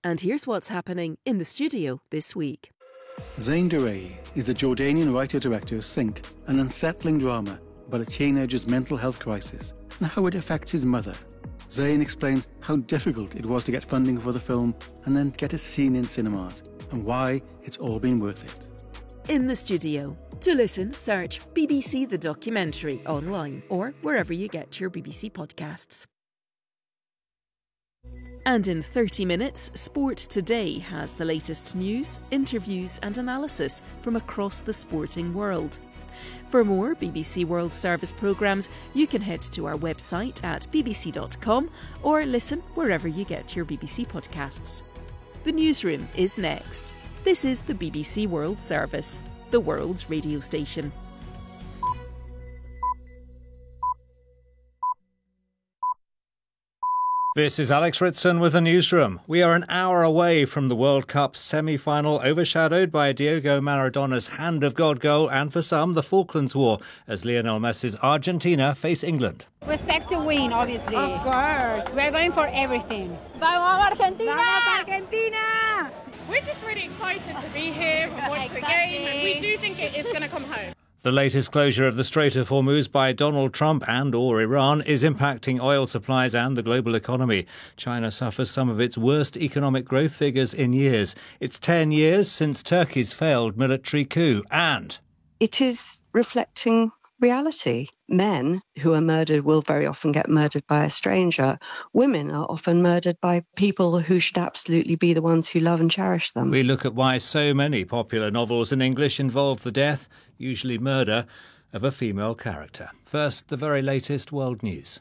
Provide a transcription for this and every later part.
And here's what's happening in the studio this week. Zayn Durrey is the Jordanian writer-director of Sync, an unsettling drama about a teenager's mental health crisis and how it affects his mother. Zayn explains how difficult it was to get funding for the film and then get a scene in cinemas, and why it's all been worth it. In the studio. To listen, search BBC The Documentary online or wherever you get your BBC podcasts. And in 30 minutes, Sport Today has the latest news, interviews and analysis from across the sporting world. For more BBC World Service programmes, you can head to our website at bbc.com or listen wherever you get your BBC podcasts. The newsroom is next. This is the BBC World Service, the world's radio station. This is Alex Ritson with the newsroom. We are an hour away from the World Cup semi-final, overshadowed by Diego Maradona's hand of God goal and, for some, the Falklands War, as Lionel Messi's Argentina face England. We expect to win, obviously. Of course. We're going for everything. Vamos Argentina! Vamos Argentina! We're just really excited to be here and watch the game, and we do think it is going to come home. The latest closure of the Strait of Hormuz by Donald Trump and/or Iran is impacting oil supplies and the global economy. China suffers some of its worst economic growth figures in years. It's 10 years since Turkey's failed military coup, and it is reflecting reality. Men who are murdered will very often get murdered by a stranger. Women are often murdered by people who should absolutely be the ones who love and cherish them. We look at why so many popular novels in English involve the death, usually murder, of a female character. First, the very latest world news.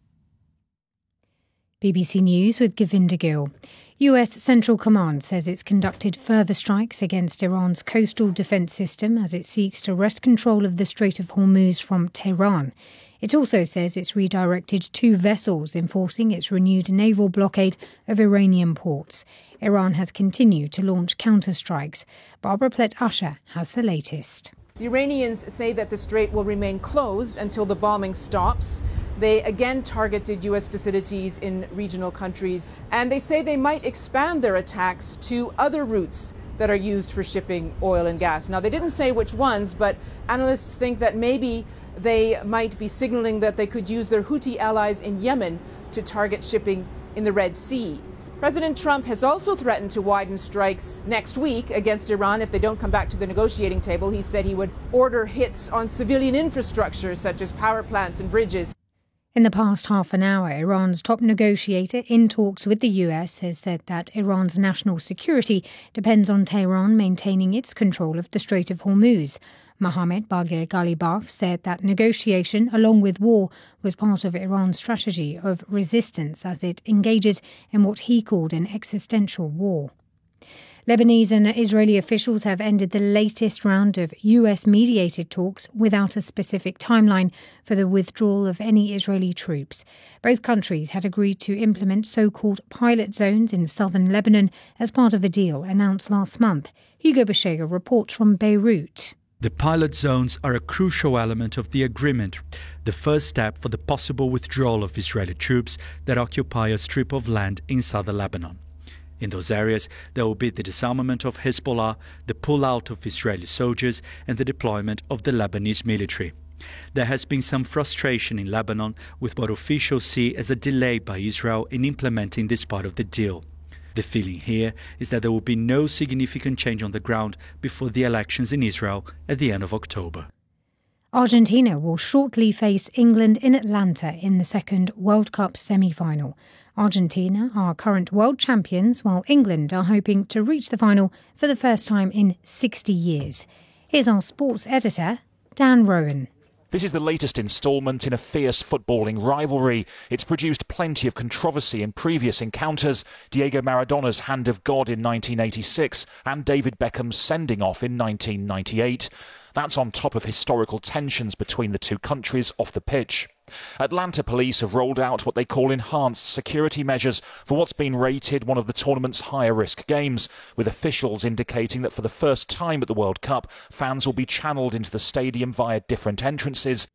BBC News with Govinda Gill. US Central Command says it's conducted further strikes against Iran's coastal defence system as it seeks to wrest control of the Strait of Hormuz from Tehran. It also says it's redirected 2 vessels, enforcing its renewed naval blockade of Iranian ports. Iran has continued to launch counterstrikes. Barbara Plett-Usher has the latest. The Iranians say that the strait will remain closed until the bombing stops. They again targeted U.S. facilities in regional countries, and they say they might expand their attacks to other routes that are used for shipping oil and gas. Now, they didn't say which ones, but analysts think that maybe they might be signaling that they could use their Houthi allies in Yemen to target shipping in the Red Sea. President Trump has also threatened to widen strikes next week against Iran if they don't come back to the negotiating table. He said he would order hits on civilian infrastructure such as power plants and bridges. In the past half an hour, Iran's top negotiator in talks with the US has said that Iran's national security depends on Tehran maintaining its control of the Strait of Hormuz. Mohammad Bagher Ghalibaf said that negotiation, along with war, was part of Iran's strategy of resistance as it engages in what he called an existential war. Lebanese and Israeli officials have ended the latest round of US-mediated talks without a specific timeline for the withdrawal of any Israeli troops. Both countries had agreed to implement so-called pilot zones in southern Lebanon as part of a deal announced last month. Hugo Bashega reports from Beirut. The pilot zones are a crucial element of the agreement, the first step for the possible withdrawal of Israeli troops that occupy a strip of land in southern Lebanon. In those areas, there will be the disarmament of Hezbollah, the pull-out of Israeli soldiers and the deployment of the Lebanese military. There has been some frustration in Lebanon with what officials see as a delay by Israel in implementing this part of the deal. The feeling here is that there will be no significant change on the ground before the elections in Israel at the end of October. Argentina will shortly face England in Atlanta in the second World Cup semi-final. Argentina are current world champions, while England are hoping to reach the final for the first time in 60 years. Here's our sports editor, Dan Rowan. This is the latest instalment in a fierce footballing rivalry. It's produced plenty of controversy in previous encounters. Diego Maradona's hand of God in 1986 and David Beckham's sending off in 1998. That's on top of historical tensions between the two countries off the pitch. Atlanta police have rolled out what they call enhanced security measures for what's been rated one of the tournament's higher-risk games, with officials indicating that for the first time at the World Cup, fans will be channelled into the stadium via different entrances.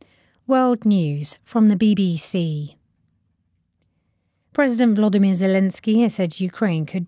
World News from the BBC. President Volodymyr Zelensky has said Ukraine could